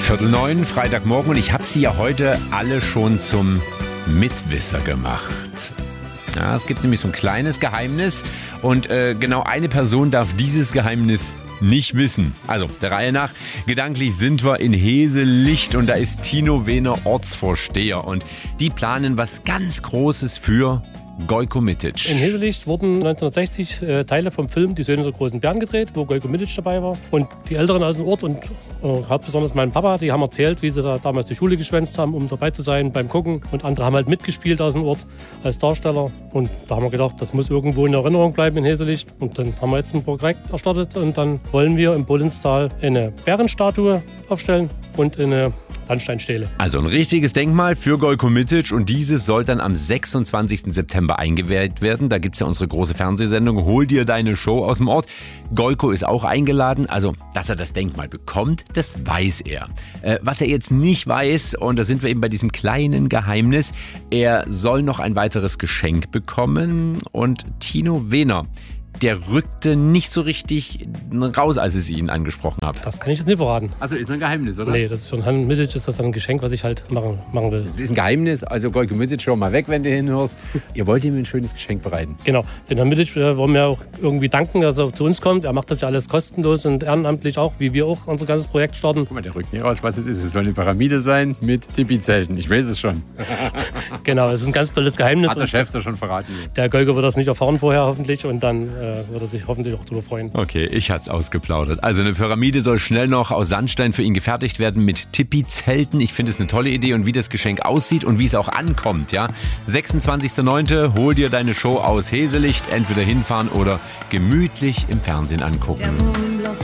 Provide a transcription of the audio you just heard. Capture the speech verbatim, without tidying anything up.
Viertel neun, Freitagmorgen, und ich habe sie ja heute alle schon zum Mitwisser gemacht. Ja, es gibt nämlich so ein kleines Geheimnis und äh, genau eine Person darf dieses Geheimnis nicht wissen. Also, der Reihe nach, gedanklich sind wir in Heselicht und da ist Tino Wehner Ortsvorsteher und die planen was ganz Großes für Gojko Mitic. In Heselicht wurden neunzehnhundertsechzig äh, Teile vom Film Die Söhne der großen Bären gedreht, wo Gojko Mitic dabei war. Und die Älteren aus dem Ort und äh, hauptbesonders mein Papa, die haben erzählt, wie sie da damals die Schule geschwänzt haben, um dabei zu sein beim Gucken. Und andere haben halt mitgespielt aus dem Ort als Darsteller. Und da haben wir gedacht, das muss irgendwo in Erinnerung bleiben in Heselicht. Und dann haben wir jetzt ein Projekt erstartet und dann wollen wir im Bullinstal eine Bärenstatue aufstellen und eine Sandsteinstele. Also ein richtiges Denkmal für Gojko Mitic und dieses soll dann am sechsundzwanzigsten September eingeweiht werden. Da gibt es ja unsere große Fernsehsendung Hol dir deine Show aus dem Ort. Gojko ist auch eingeladen. Also, dass er das Denkmal bekommt, das weiß er. Äh, was er jetzt nicht weiß, und da sind wir eben bei diesem kleinen Geheimnis, er soll noch ein weiteres Geschenk bekommen. Und Tino Wehner, der rückte nicht so richtig raus, als ich ihn angesprochen habe. Das kann ich jetzt nicht verraten. Also ist ein Geheimnis, oder? Nee, das ist für Herrn Mitic ist das ein Geschenk, was ich halt machen, machen will. Das ist ein Geheimnis, also Gojko Mitic, schau mal weg, wenn du hinhörst. Ihr wollt ihm ein schönes Geschenk bereiten. Genau, den Herrn Mitic äh, wollen wir auch irgendwie danken, dass er zu uns kommt. Er macht das ja alles kostenlos und ehrenamtlich auch, wie wir auch unser ganzes Projekt starten. Guck mal, der rückt nicht raus, was es ist. Es soll eine Pyramide sein mit Tipi-Zelten. Ich weiß es schon. Genau, es ist ein ganz tolles Geheimnis. Hat der Chef das schon verraten? Der Gojko wird das nicht erfahren vorher hoffentlich und dann äh, wird er sich hoffentlich auch darüber freuen. Okay, ich hatte es ausgeplaudert. Also eine Pyramide soll schnell noch aus Sandstein für ihn gefertigt werden mit Tipi-Zelten. Ich finde es eine tolle Idee und wie das Geschenk aussieht und wie es auch ankommt. Ja? sechsundzwanzigster neunte Hol dir deine Show aus Heselicht. Entweder hinfahren oder gemütlich im Fernsehen angucken.